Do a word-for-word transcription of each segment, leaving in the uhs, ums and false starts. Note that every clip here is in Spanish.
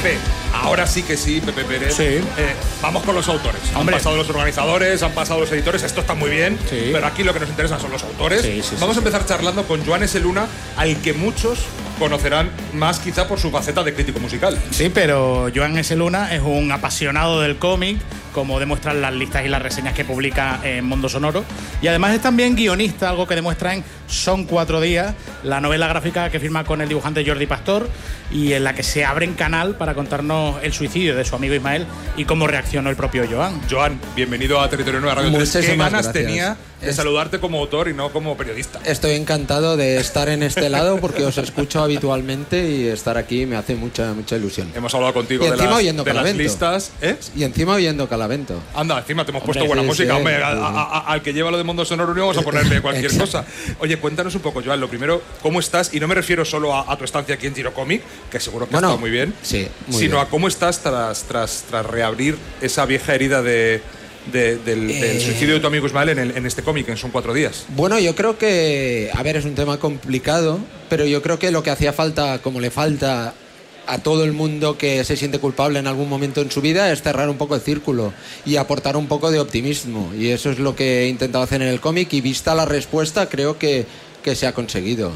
Pepe, ahora sí que sí, Pepe Pérez. Sí. Eh, vamos con los autores. Hombre. Han pasado los organizadores, han pasado los editores, esto está muy bien, Sí. pero aquí lo que nos interesa son los autores. Sí, sí, vamos sí, a empezar charlando con Joan S. Luna, al que muchos conocerán más quizá por su faceta de crítico musical. Sí, pero Joan S. Luna es un apasionado del cómic, como demuestran las listas y las reseñas que publica en Mundo Sonoro. Y además es también guionista, algo que demuestra en Son cuatro días, la novela gráfica que firma con el dibujante Jordi Pastor y en la que se abre en canal para contarnos el suicidio de su amigo Ismael y cómo reaccionó el propio Joan. Joan, bienvenido a Territorio Nueva Radio. Muchísimas ¿Qué ganas gracias. tenía de Es- saludarte como autor y no como periodista? Estoy encantado de estar en este lado porque os escucho habitualmente y estar aquí me hace mucha mucha ilusión. Hemos hablado contigo Y de encima las, oyendo de las Calavento. listas. ¿Eh? Y encima oyendo Calavento. Anda, encima te hemos Hombre, puesto buena sí, música. sí, Hombre, sí. a- a- a- al que lleva lo de Mundo Sonoro no vamos a ponerle cualquier Exacto. cosa. Oye, cuéntanos un poco, Joan, lo primero, ¿cómo estás? Y no me refiero solo a, a tu estancia aquí en Giro Comic, que seguro que Bueno, ha estado muy bien, sí, muy sino bien. a cómo estás tras, tras, tras reabrir esa vieja herida de, de- del, del Eh. suicidio de tu amigo Ismael en, el- en este cómic, en Son cuatro días. Bueno, yo creo que, a ver, es un tema complicado, pero yo creo que lo que hacía falta, como le falta a todo el mundo que se siente culpable en algún momento en su vida, es cerrar un poco el círculo y aportar un poco de optimismo. Y eso es lo que he intentado hacer en el cómic y vista la respuesta creo que, que se ha conseguido.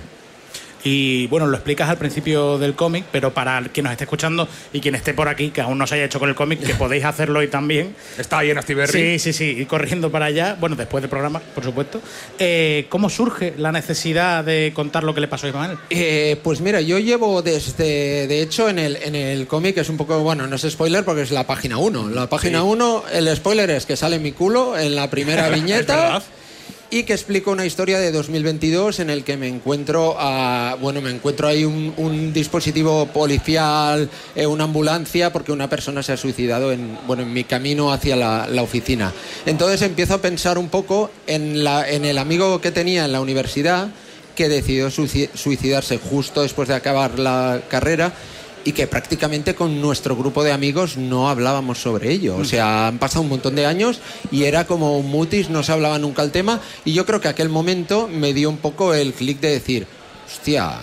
Y bueno, lo explicas al principio del cómic, pero para quien nos esté escuchando y quien esté por aquí, que aún no se haya hecho con el cómic, que podéis hacerlo hoy también. Está ahí en Astiberri. Sí, sí, sí, y corriendo para allá, bueno, después del programa, por supuesto. Eh, ¿Cómo surge la necesidad de contar lo que le pasó a Ismael? Eh, pues mira, yo llevo desde, de hecho, en el, en el cómic es un poco, bueno, no es spoiler porque es la página uno. La página uno, el spoiler es que sale mi culo en la primera ¿Es viñeta. verdad? Y que explico una historia de dos mil veintidós en el que me encuentro a, bueno, me encuentro ahí un, un dispositivo policial, eh, una ambulancia, porque una persona se ha suicidado en, bueno, en mi camino hacia la, la oficina. Entonces empiezo a pensar un poco en, la, en el amigo que tenía en la universidad que decidió suici- suicidarse justo después de acabar la carrera y que prácticamente con nuestro grupo de amigos no hablábamos sobre ello. O sea, han pasado un montón de años y era como un mutis, no se hablaba nunca el tema y yo creo que aquel momento me dio un poco el clic de decir, hostia,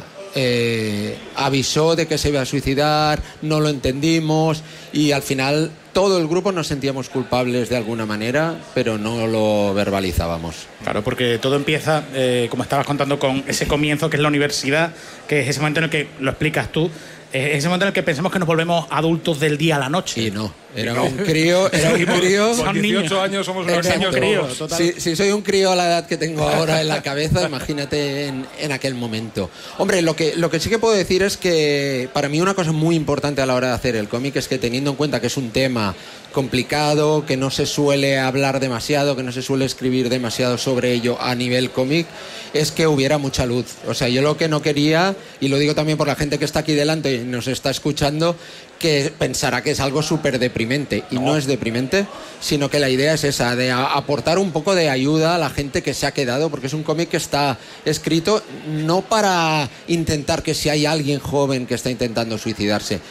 eh, avisó de que se iba a suicidar, no lo entendimos y al final todo el grupo nos sentíamos culpables de alguna manera, pero no lo verbalizábamos. Claro, porque todo empieza, eh, como estabas contando, con ese comienzo que es la universidad, que es ese momento en el que lo explicas tú, es ese momento en el que pensamos que nos volvemos adultos del día a la noche. Y no, era un crío, era un crío. Con Son dieciocho niños. años somos unos Exacto. niños Crío, todos. total. Si, si soy un crío a la edad que tengo ahora en la cabeza, imagínate en, en aquel momento. Hombre, lo que, lo que sí que puedo decir es que para mí una cosa muy importante a la hora de hacer el cómic es que teniendo en cuenta que es un tema complicado, que no se suele hablar demasiado, que no se suele escribir demasiado sobre ello a nivel cómic, es que hubiera mucha luz. O sea, yo lo que no quería, y lo digo también por la gente que está aquí delante y nos está escuchando, que pensará que es algo súper deprimente. Y no. no es deprimente, sino que la idea es esa, de a- aportar un poco de ayuda a la gente que se ha quedado, porque es un cómic que está escrito no para intentar que si hay alguien joven que está intentando suicidarse,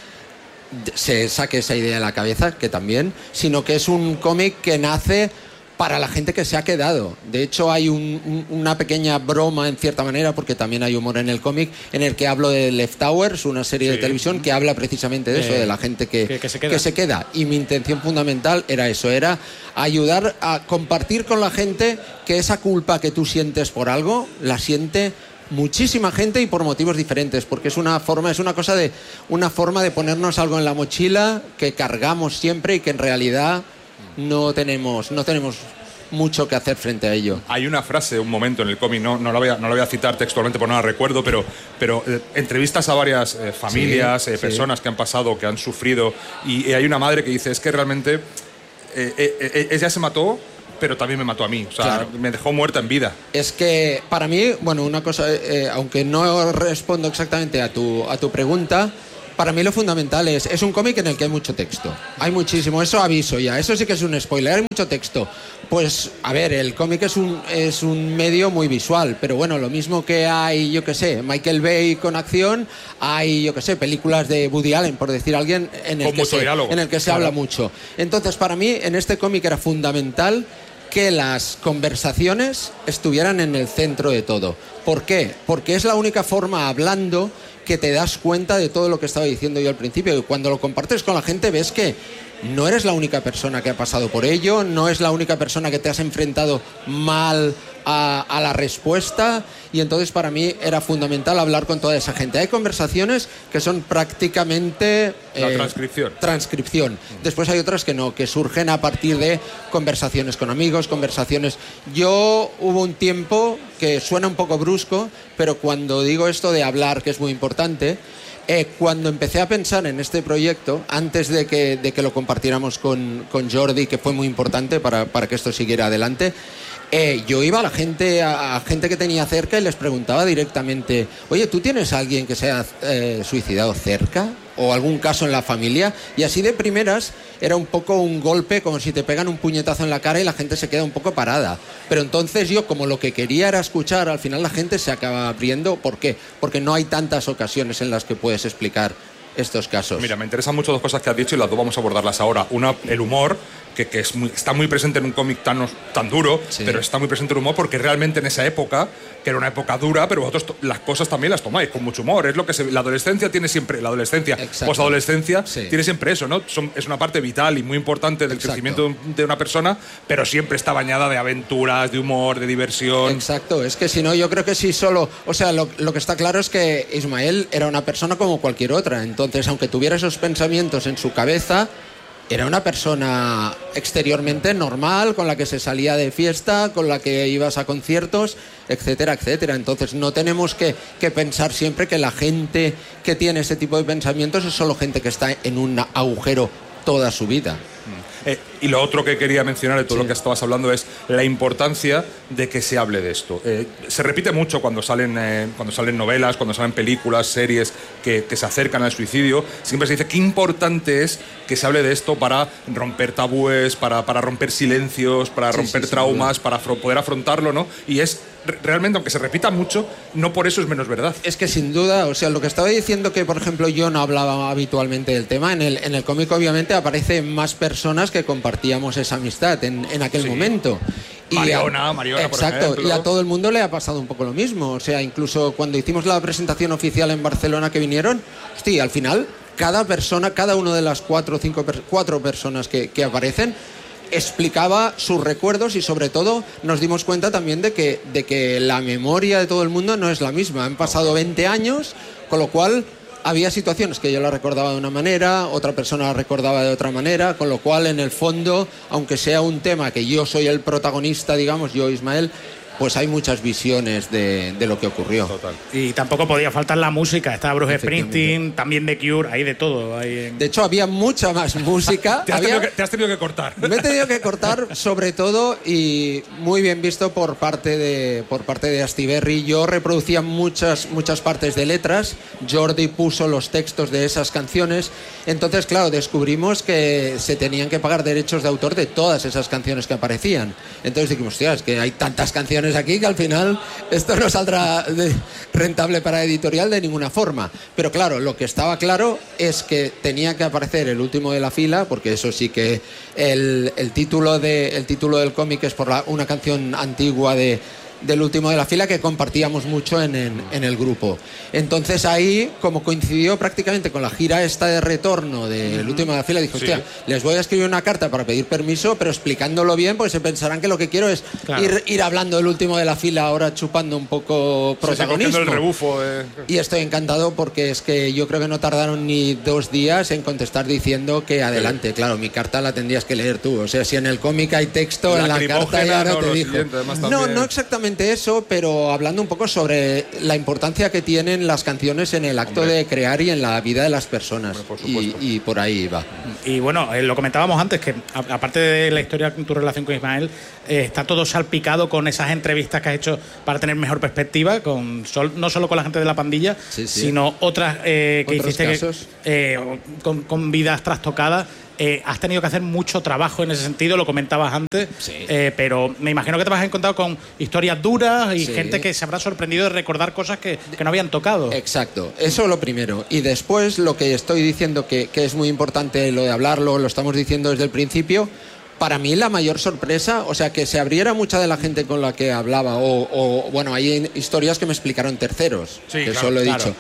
se saque esa idea de la cabeza, que también, sino que es un cómic que nace para la gente que se ha quedado. De hecho, hay un- un- una pequeña broma, en cierta manera, porque también hay humor en el cómic, en el que hablo de Leftovers, una serie Sí. de televisión que habla precisamente de eso, Eh, de la gente que, que- que se queda. que se queda. Y mi intención fundamental era eso, era ayudar a compartir con la gente que esa culpa que tú sientes por algo, la siente muchísima gente y por motivos diferentes, porque es una forma, es una cosa de una forma de ponernos algo en la mochila que cargamos siempre y que en realidad no tenemos, no tenemos mucho que hacer frente a ello. Hay una frase, un momento en el cómic, no, no, la voy a, no la voy a citar textualmente porque no la recuerdo, pero, pero eh, entrevistas a varias eh, familias, Sí, eh, sí. personas que han pasado, que han sufrido, y, y hay una madre que dice, es que realmente eh, eh, eh, ella se mató, pero también me mató a mí, o sea, Claro. me dejó muerta en vida. Es que para mí, bueno, una cosa, eh, aunque no respondo exactamente a tu, a tu pregunta, para mí lo fundamental es, es un cómic en el que hay mucho texto. Hay muchísimo, eso aviso ya, eso sí que es un spoiler, hay mucho texto. Pues, a ver, el cómic es un, es un medio muy visual, pero bueno, lo mismo que hay, yo qué sé, Michael Bay con acción, hay, yo qué sé, películas de Woody Allen, por decir alguien, en el Con que mucho se, diálogo. en el que se Claro. habla mucho. Entonces, para mí, en este cómic era fundamental que las conversaciones estuvieran en el centro de todo. ¿Por qué? Porque es la única forma, hablando, que te das cuenta de todo lo que estaba diciendo yo al principio. Y cuando lo compartes con la gente ves que no eres la única persona que ha pasado por ello, no es la única persona que te has enfrentado mal a, a la respuesta, y entonces para mí era fundamental hablar con toda esa gente. Hay conversaciones que son prácticamente... La eh, transcripción. Transcripción. Después hay otras que no, que surgen a partir de conversaciones con amigos, conversaciones... Yo hubo un tiempo que suena un poco brusco, pero cuando digo esto de hablar, que es muy importante... Eh, cuando empecé a pensar en este proyecto, antes de que, de que lo compartiéramos con, con Jordi, que fue muy importante para, para que esto siguiera adelante, eh, yo iba a la gente, a, a gente que tenía cerca y les preguntaba directamente, oye, ¿tú tienes a alguien que se ha eh, suicidado cerca? ¿O algún caso en la familia? Y así de primeras era un poco un golpe, como si te pegan un puñetazo en la cara y la gente se queda un poco parada. Pero entonces yo, como lo que quería era escuchar, al final la gente se acaba abriendo. ¿Por qué? Porque no hay tantas ocasiones en las que puedes explicar estos casos. Mira, me interesan mucho dos cosas que has dicho y las dos vamos a abordarlas ahora. Una, el humor, que, que es muy, está muy presente en un cómic tan, tan duro, sí. Pero está muy presente el humor porque realmente en esa época, que era una época dura, pero vosotros las cosas también las tomáis con mucho humor. Es lo que se, la adolescencia tiene siempre, la adolescencia, posadolescencia, sí. Tiene siempre eso, ¿no? Son, es una parte vital y muy importante del Exacto. crecimiento de una persona, pero siempre está bañada de aventuras, de humor, de diversión. Exacto, es que si no, yo creo que sí solo... O sea, lo, lo que está claro es que Ismael era una persona como cualquier otra, entonces Entonces, aunque tuviera esos pensamientos en su cabeza, era una persona exteriormente normal, con la que se salía de fiesta, con la que ibas a conciertos, etcétera, etcétera. Entonces, no tenemos que, que pensar siempre que la gente que tiene ese tipo de pensamientos es solo gente que está en un agujero toda su vida. Eh, y lo otro que quería mencionar de todo sí. lo que estabas hablando es la importancia de que se hable de esto. Eh, se repite mucho cuando salen, eh, cuando salen novelas, cuando salen películas, series que, que se acercan al suicidio. Siempre se dice qué importante es que se hable de esto para romper tabúes, para, para romper silencios, para sí, romper sí, traumas, sí, para afro- poder afrontarlo, ¿no? Y es realmente, aunque se repita mucho, no por eso es menos verdad. Es que sin duda, o sea, lo que estaba diciendo que, por ejemplo, yo no hablaba habitualmente del tema, en el, en el cómic obviamente aparecen más personas que compartíamos esa amistad en, en aquel sí. momento. Y Mariona, a, Mariona, exacto, por ejemplo. Y a todo el mundo le ha pasado un poco lo mismo. O sea, incluso cuando hicimos la presentación oficial en Barcelona que vinieron, hostia, al final, cada persona, cada una de las cuatro o cinco, cuatro personas que, que aparecen, explicaba sus recuerdos y sobre todo nos dimos cuenta también de que, de que la memoria de todo el mundo no es la misma. Han pasado veinte años, con lo cual había situaciones que yo la recordaba de una manera, otra persona la recordaba de otra manera, con lo cual en el fondo, aunque sea un tema que yo soy el protagonista, digamos, yo Ismael, pues hay muchas visiones de, de lo que ocurrió. Total. Y tampoco podía faltar la música. Estaba Bruce Springsteen, también The Cure, hay de todo. Hay en... De hecho, había mucha más música. te, has había... que, te has tenido que cortar. Me he tenido que cortar, sobre todo, y muy bien visto por parte de, por parte de Astiberri. Yo reproducía muchas, muchas partes de letras. Jordi puso los textos de esas canciones. Entonces, claro, descubrimos que se tenían que pagar derechos de autor de todas esas canciones que aparecían. Entonces dijimos, hostia, es que hay tantas canciones aquí que al final esto no saldrá de rentable para editorial de ninguna forma. Pero claro, lo que estaba claro es que tenía que aparecer el último de la fila, porque eso sí que el, el, título, de, el título del cómic es por la, una canción antigua de del último de la fila que compartíamos mucho en, en, en el grupo. Entonces ahí, como coincidió prácticamente con la gira esta de retorno del uh-huh. último de la fila, dije, hostia, sí. les voy a escribir una carta para pedir permiso, pero explicándolo bien, porque se pensarán que lo que quiero es claro. ir, ir hablando del último de la fila, ahora chupando un poco protagonismo. Sí, el rebufo, eh. Y estoy encantado porque es que yo creo que no tardaron ni dos días en contestar diciendo que adelante. Sí. Claro, mi carta la tendrías que leer tú. O sea, si en el cómic hay texto, la en la carta ya no, no te dijo. Siguiente, no, no exactamente eso, pero hablando un poco sobre la importancia que tienen las canciones en el acto Hombre. de crear y en la vida de las personas. Hombre, por y, y por ahí va. Y bueno, eh, lo comentábamos antes, que a, aparte de la historia de tu relación con Ismael, eh, está todo salpicado con esas entrevistas que has hecho para tener mejor perspectiva, con sol, no solo con la gente de la pandilla, sí, sí. sino otras eh, que hiciste casos? Que, eh, con, con vidas trastocadas. Eh, has tenido que hacer mucho trabajo en ese sentido, lo comentabas antes, sí. eh, pero me imagino que te vas a encontrar con historias duras y sí. gente que se habrá sorprendido de recordar cosas que, que no habían tocado. Exacto, eso es lo primero. Y después lo que estoy diciendo que, que es muy importante lo de hablarlo, lo estamos diciendo desde el principio. Para mí la mayor sorpresa, o sea, que se abriera mucha de la gente con la que hablaba, o, o bueno, hay historias que me explicaron terceros, sí, que claro, eso lo he claro. dicho.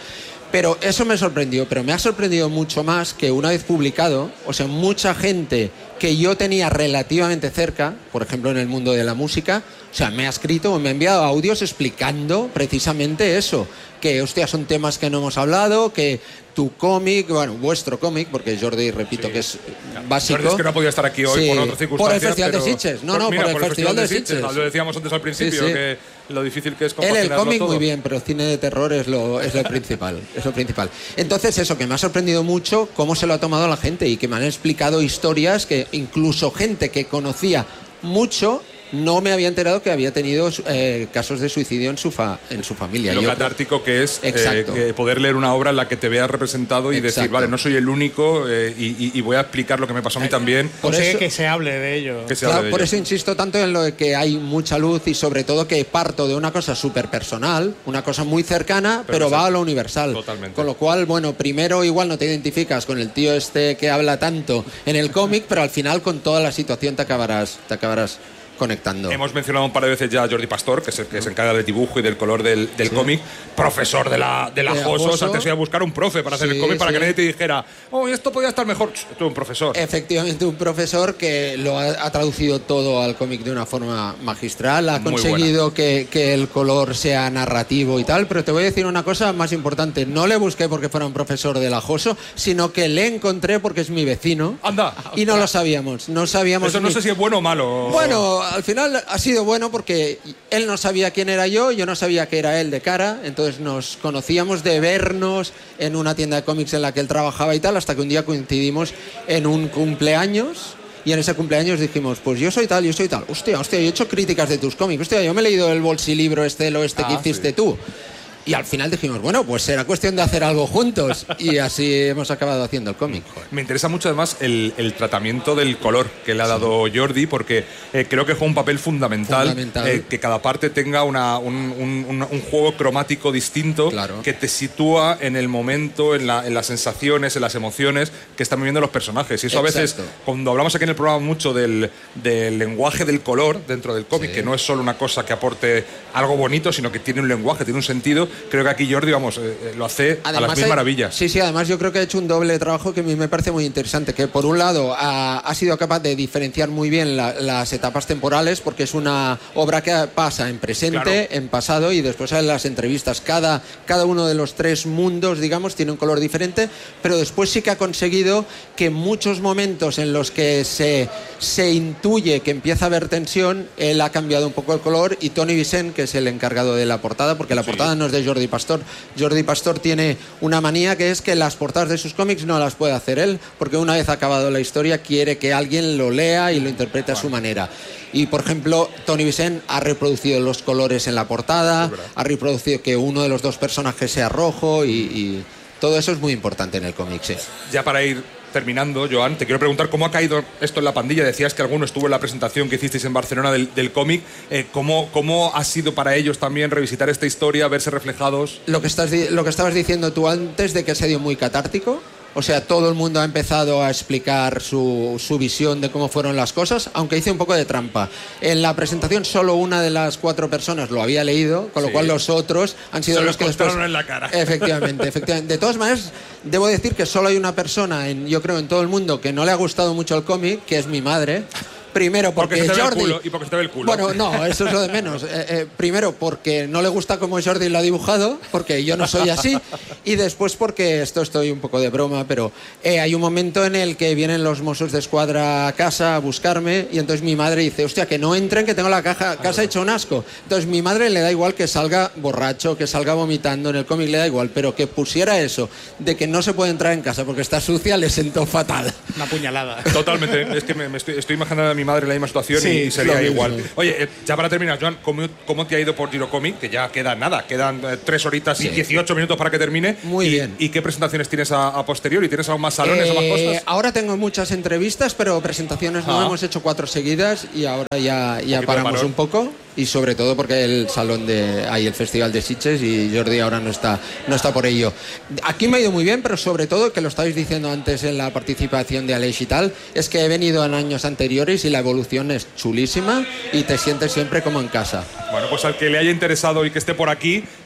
Pero eso me sorprendió, pero me ha sorprendido mucho más que una vez publicado, o sea, mucha gente que yo tenía relativamente cerca, por ejemplo en el mundo de la música, o sea, me ha escrito o me ha enviado audios explicando precisamente eso, que, hostia, son temas que no hemos hablado, que tu cómic, bueno, vuestro cómic, porque Jordi, repito, sí, que es básico. Jordi es que no podía estar aquí hoy, sí, por otras circunstancias. Por el Festival pero... de Sitges, no, por, no, mira, por el por Festival, Festival de Sitges. Sitges. Lo decíamos antes al principio, sí, sí. que lo difícil que es compaginarlo Él, el cómic todo. muy bien, pero el cine de terror es lo, es lo principal, es lo principal. Entonces eso, que me ha sorprendido mucho cómo se lo ha tomado la gente y que me han explicado historias que incluso gente que conocía mucho no me había enterado que había tenido eh, casos de suicidio en su, fa, en su familia. Lo Yo catártico que es eh, que poder leer una obra en la que te veas representado y Exacto. decir, vale, no soy el único eh, y, y voy a explicar lo que me pasó a mí también. Por eso que se hable de ello. Que se claro, hable de por ello. eso insisto tanto en lo de que hay mucha luz y sobre todo que parto de una cosa súper personal, una cosa muy cercana, pero, pero va a lo universal. Totalmente. Con lo cual, bueno, primero igual no te identificas con el tío este que habla tanto en el cómic, pero al final con toda la situación te acabarás, te acabarás conectando. Hemos mencionado un par de veces ya a Jordi Pastor, que es el que se encarga del dibujo y del color del, del sí. cómic, profesor de la, de la de Joso. Joso. Antes iba a buscar un profe para sí, hacer el cómic para sí. que nadie te dijera, oh, esto podía estar mejor. Esto es un profesor. Efectivamente, un profesor que lo ha, ha traducido todo al cómic de una forma magistral, ha Muy conseguido que, que el color sea narrativo y tal, pero te voy a decir una cosa más importante. No le busqué porque fuera un profesor de la Joso, sino que le encontré porque es mi vecino. Anda. Y no lo sabíamos. No sabíamos. Eso no ni... sé si es bueno o malo. Bueno, al final ha sido bueno porque él no sabía quién era yo, yo no sabía que era él de cara, entonces nos conocíamos de vernos en una tienda de cómics en la que él trabajaba y tal, hasta que un día coincidimos en un cumpleaños y en ese cumpleaños dijimos, pues yo soy tal, yo soy tal, hostia, hostia, yo he hecho críticas de tus cómics, hostia, yo me he leído el bolsilibro este, el oeste ah, que hiciste sí. tú. Y al final dijimos, bueno, pues será cuestión de hacer algo juntos. Y así hemos acabado haciendo el cómic. Me interesa mucho además el, el tratamiento del color que le ha dado sí. Jordi, porque eh, creo que juega un papel fundamental, fundamental. Eh, que cada parte tenga una, un, un, un, un juego cromático distinto, claro. que te sitúa en el momento, en, la, en las sensaciones, en las emociones que están viviendo los personajes. Y eso Exacto. a veces, cuando hablamos aquí en el programa mucho del, del lenguaje del color dentro del cómic, sí. que no es solo una cosa que aporte algo bonito, sino que tiene un lenguaje, tiene un sentido. Creo que aquí Jordi, vamos, eh, lo hace además, a las mil hay, maravillas. Sí, sí, además yo creo que ha hecho un doble trabajo que a mí me parece muy interesante, que por un lado ha, ha sido capaz de diferenciar muy bien la, las etapas temporales, porque es una obra que pasa en presente, claro. en pasado y después en las entrevistas. Cada, cada uno de los tres mundos, digamos, tiene un color diferente, pero después sí que ha conseguido que muchos momentos en los que se, se intuye que empieza a haber tensión, él ha cambiado un poco el color y Toni Vicent, que es el encargado de la portada, porque la sí. portada no es de Jordi Pastor. Jordi Pastor tiene una manía que es que las portadas de sus cómics no las puede hacer él, porque una vez acabado la historia quiere que alguien lo lea y lo interprete a su manera. Y por ejemplo, Toni Vicent ha reproducido los colores en la portada, ha reproducido que uno de los dos personajes sea rojo y, y todo eso es muy importante en el cómic, sí. Ya para ir terminando, Joan, te quiero preguntar cómo ha caído esto en la pandilla. Decías que alguno estuvo en la presentación que hicisteis en Barcelona del, del cómic. Eh, ¿cómo, ¿Cómo ha sido para ellos también revisitar esta historia, verse reflejados? Lo que, estás, lo que estabas diciendo tú antes de que se dio muy catártico. O sea, todo el mundo ha empezado a explicar su, su visión de cómo fueron las cosas, aunque hice un poco de trampa. En la presentación solo una de las cuatro personas lo había leído, con lo sí. cual los otros han sido se los que después... en la cara. Efectivamente, efectivamente. De todas maneras, debo decir que solo hay una persona, en, yo creo, en todo el mundo que no le ha gustado mucho el cómic, que es mi madre. Primero porque, porque Jordi... Culo, y porque se te ve el culo. Bueno, no, eso es lo de menos. Eh, eh, primero porque no le gusta cómo Jordi lo ha dibujado, porque yo no soy así. Y después porque, esto estoy un poco de broma, pero eh, hay un momento en el que vienen los Mossos de Escuadra a casa a buscarme y entonces mi madre dice, hostia, que no entren, que tengo la caja, casa hecho un asco. Entonces mi madre le da igual que salga borracho, que salga vomitando, en el cómic le da igual, pero que pusiera eso, de que no se puede entrar en casa porque está sucia, le sentó fatal. Una puñalada. Totalmente. Es que me, me estoy, estoy imaginando a mi madre en la misma situación sí, y sería igual. Oye, eh, ya para terminar, Joan, ¿cómo, ¿cómo te ha ido por Girocomic? Que ya queda nada, quedan eh, tres horitas sí. y dieciocho minutos para que termine. Muy y, bien. ¿Y qué presentaciones tienes a, a posteriori? ¿Tienes aún más salones eh, o más cosas? Ahora tengo muchas entrevistas, pero presentaciones ah. no. Hemos hecho cuatro seguidas y ahora ya, ya paramos un poco. Y sobre todo porque el salón de... hay el Festival de Sitges y Jordi ahora no está, no está por ello. Aquí me ha ido muy bien, pero sobre todo, que lo estabais diciendo antes en la participación de Aleix y tal, es que he venido en años anteriores y la evolución es chulísima y te sientes siempre como en casa. Bueno, pues al que le haya interesado y que esté por aquí,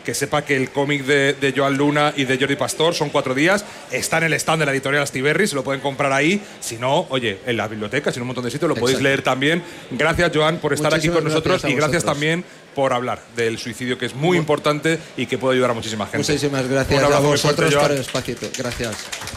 que sepa que el cómic de, de Joan Luna y de Jordi Pastor, Son cuatro días, está en el stand de la editorial Astiberri, se lo pueden comprar ahí. Si no, oye, en la biblioteca, en un montón de sitios, lo podéis leer también. Gracias, Joan, por estar Muchísimas aquí con nosotros gracias y gracias también por hablar del suicidio, que es muy importante y que puede ayudar a muchísima gente. Muchísimas gracias a vosotros por el espacio. Gracias.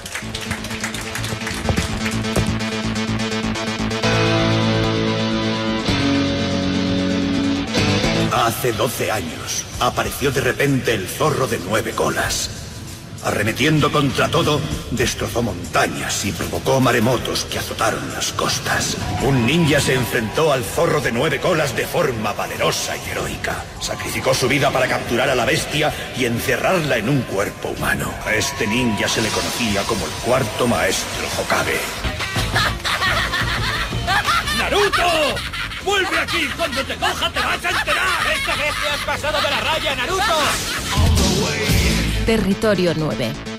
Hace doce años apareció de repente el zorro de nueve colas. Arremetiendo contra todo, destrozó montañas y provocó maremotos que azotaron las costas. Un ninja se enfrentó al zorro de nueve colas de forma valerosa y heroica. Sacrificó su vida para capturar a la bestia y encerrarla en un cuerpo humano. A este ninja se le conocía como el cuarto maestro Hokage. ¡Naruto! ¡Vuelve aquí! ¡Cuando te coja te vas a enterar! ¡Esta vez te has pasado de la raya, Naruto! Territorio nueve.